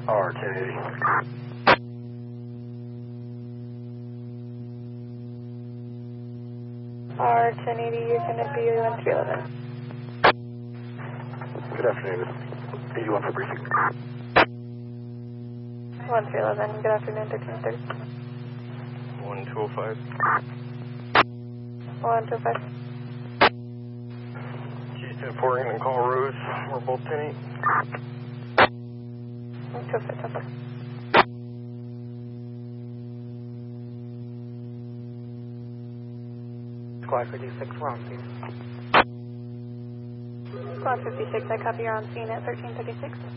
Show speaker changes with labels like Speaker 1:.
Speaker 1: R1080.
Speaker 2: R1080, you're going to be 1311.
Speaker 1: Good afternoon. 81 for briefing.
Speaker 2: 1311, good afternoon, 1330.
Speaker 3: 1205.
Speaker 2: 1205.
Speaker 3: Houston 4, and call Rose. We're both 10-8.
Speaker 2: 255.
Speaker 4: Squad 56, we're on scene.
Speaker 2: Squad 56, I copy, you're on scene at 1336.